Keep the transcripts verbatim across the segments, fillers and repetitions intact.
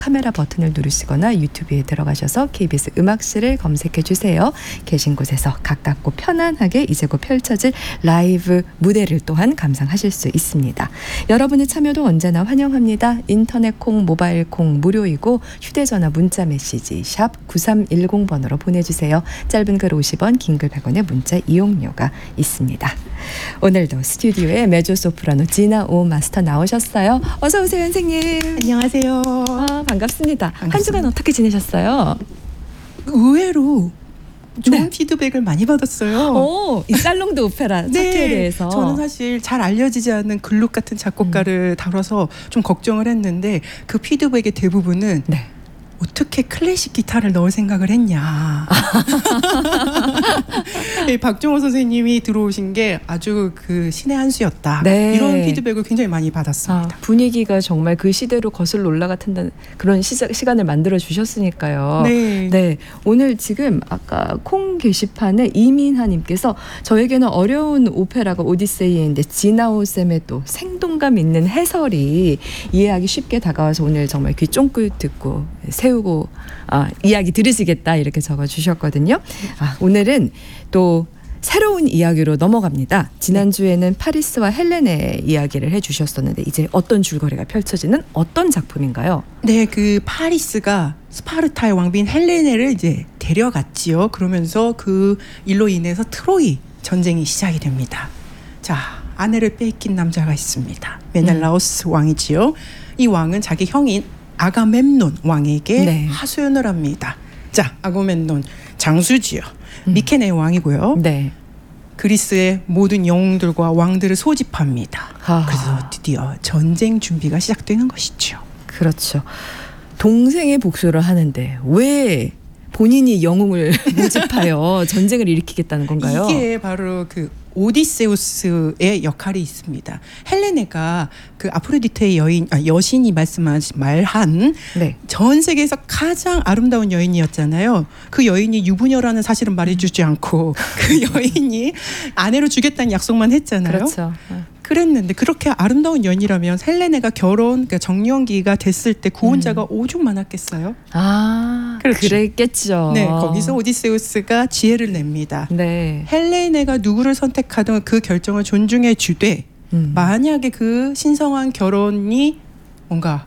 카메라 버튼을 누르시거나 유튜브에 들어가셔서 케이비에스 음악실을 검색해 주세요. 계신 곳에서 가깝고 편안하게 이제 곧 펼쳐질 라이브 무대를 또한 감상하실 수 있습니다. 여러분의 참여도 언제나 환영합니다. 인터넷 콩, 모바일 콩 무료이고 휴대전화 문자 메시지 샵 구삼일공 번으로 보내주세요. 짧은 글 오십 원, 긴 글 백 원의 문자 이용료가 있습니다. 오늘도 스튜디오에 메조소프라노 지나 오 마스터 나오셨어요. 어서 오세요, 선생님. 안녕하세요. 아, 반갑습니다. 반갑습니다. 한 주간 어떻게 지내셨어요? 의외로 좋은 네. 피드백을 많이 받았어요. 오, 이 살롱드 오페라 네, 차트에 대해서. 저는 사실 잘 알려지지 않는 글룩 같은 작곡가를 음. 다뤄서 좀 걱정을 했는데 그 피드백의 대부분은 네. 어떻게 클래식 기타를 넣을 생각을 했냐. 네, 박종호 선생님이 들어오신 게 아주 그 신의 한 수였다. 네. 이런 피드백을 굉장히 많이 받았습니다. 아, 분위기가 정말 그 시대로 거슬러 올라갔던 그런 시작, 시간을 만들어 주셨으니까요. 네. 네. 오늘 지금 아까 콩 게시판에 이민하님께서 저에게는 어려운 오페라가 오디세이인데 지나오 쌤의 또 생동감 있는 해설이 이해하기 쉽게 다가와서 오늘 정말 귀 쫑긋 듣고 세우고 아, 이야기 들으시겠다 이렇게 적어주셨거든요. 아, 오늘은 또 새로운 이야기로 넘어갑니다. 지난주에는 파리스와 헬레네 이야기를 해주셨었는데 이제 어떤 줄거리가 펼쳐지는 어떤 작품인가요? 네, 그 파리스가 스파르타의 왕비인 헬레네를 이제 데려갔지요. 그러면서 그 일로 인해서 트로이 전쟁이 시작이 됩니다. 자, 아내를 빼앗긴 남자가 있습니다. 메넬라오스 음. 왕이지요. 이 왕은 자기 형인 아가멤논 왕에게 네. 하소연을 합니다. 자, 아가멤논 장수지요. 음. 미케네의 왕이고요. 네. 그리스의 모든 영웅들과 왕들을 소집합니다. 하하. 그래서 드디어 전쟁 준비가 시작되는 것이죠. 그렇죠. 동생의 복수를 하는데 왜 본인이 영웅을 모집하여 전쟁을 일으키겠다는 건가요? 이게 바로 그 오디세우스의 역할이 있습니다. 헬레네가 그 아프로디테의 여인, 아, 여신이 말씀한 말한 네. 전 세계에서 가장 아름다운 여인이었잖아요. 그 여인이 유부녀라는 사실은 말해주지 않고 그 여인이 아내로 주겠다는 약속만 했잖아요. 그렇죠. 그랬는데 그렇게 아름다운 여인이라면 헬레네가 결혼, 그러니까 정년기가 됐을 때 구원자가 음. 오죽 많았겠어요? 아, 그렇죠. 그랬겠죠. 네, 거기서 오디세우스가 지혜를 냅니다. 네. 헬레네가 누구를 선택하든 그 결정을 존중해 주되 음. 만약에 그 신성한 결혼이 뭔가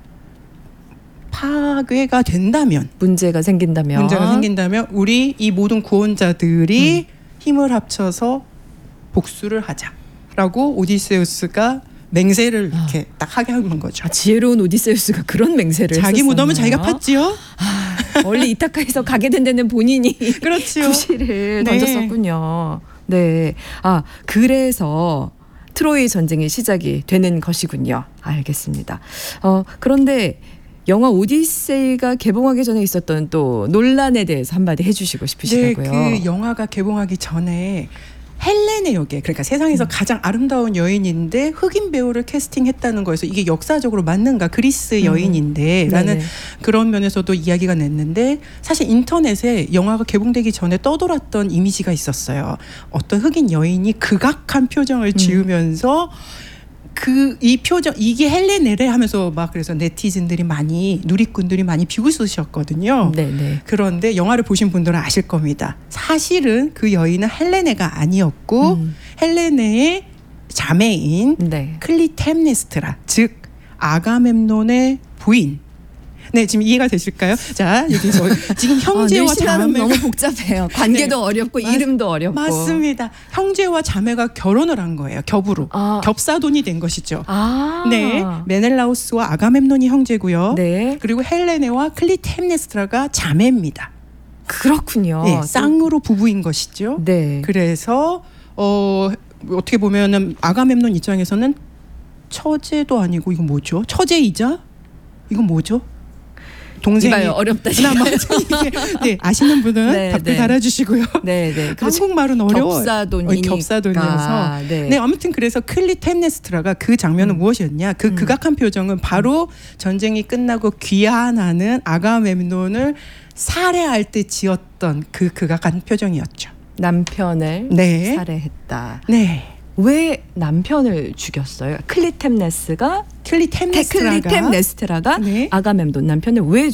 파괴가 된다면, 문제가 생긴다면, 문제가 생긴다면 우리 이 모든 구원자들이 음. 힘을 합쳐서 복수를 하자. 라고 오디세우스가 맹세를 이렇게 아. 딱 하게 한 거죠. 아, 지혜로운 오디세우스가 그런 맹세를 자기 했었었나요? 무덤을 자기가 팠지요. 아, 원래 이타카에서 가게 된 데는 본인이 그렇죠. 구실을 네. 던졌었군요. 네. 아, 그래서 트로이 전쟁이 시작이 되는 것이군요. 알겠습니다. 어, 그런데 영화 오디세이가 개봉하기 전에 있었던 또 논란에 대해서 한마디 해주시고 싶으시다고요. 네, 그 영화가 개봉하기 전에 헬레네 역에, 그러니까 세상에서 음. 가장 아름다운 여인인데 흑인 배우를 캐스팅했다는 거에서 이게 역사적으로 맞는가, 그리스 여인인데 음. 라는 그런 면에서도 이야기가 냈는데, 사실 인터넷에 영화가 개봉되기 전에 떠돌았던 이미지가 있었어요. 어떤 흑인 여인이 극악한 표정을 지으면서 음. 그 이 표정, 이게 헬레네래 하면서 막, 그래서 네티즌들이 많이, 누리꾼들이 많이 비웃으셨거든요. 네네. 그런데 영화를 보신 분들은 아실 겁니다. 사실은 그 여인은 헬레네가 아니었고 음. 헬레네의 자매인 네. 클리템네스트라, 즉 아가멤논의 부인. 네, 지금 이해가 되실까요? 자, 여기서 지금 형제와 아, 자매 너무 복잡해요. 관계도 네. 어렵고 맞, 이름도 어렵고. 맞습니다. 형제와 자매가 결혼을 한 거예요. 겹으로. 아. 겹사돈이 된 것이죠. 아. 네, 메넬라우스와 아가멤논이 형제고요. 네. 그리고 헬레네와 클리템네스트라가 자매입니다. 그렇군요. 네, 쌍으로 부부인 것이죠. 네. 그래서 어, 어떻게 보면은 아가멤논 입장에서는 처제도 아니고 이거 뭐죠? 처제이자 이건 뭐죠? 동생이 이봐요, 어렵다. 네, 아시는 분은 네, 답글 네. 달아주시고요. 네, 네. 한국말은 어려워요. 겹사돈이니까. 겹사돈이어서. 네. 네, 아무튼 그래서 클리템네스트라가 그 장면은 음. 무엇이었냐? 그 음. 극악한 표정은 바로 전쟁이 끝나고 귀환하는 아가멤논을 살해할 때 지었던 그 극악한 표정이었죠. 남편을 네. 살해했다. 네. 왜 남편을 죽였어요? 클리템네스가 클리템네스트라가 클리템네스트라가 네. 아가멤논 남편을 왜